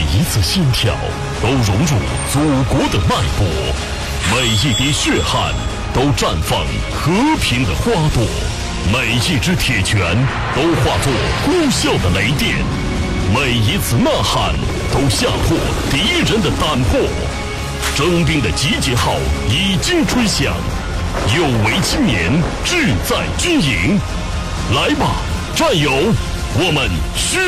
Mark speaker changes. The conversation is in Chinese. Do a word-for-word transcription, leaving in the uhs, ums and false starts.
Speaker 1: 一次心跳都融入祖国的脉搏，每一滴血汗都绽放和平的花朵，每一支铁拳都化作呼啸的雷电，每一次呐喊都吓破敌人的胆魄。征兵的集结号已经吹响，有为青年志在军营，来吧，战友，我们需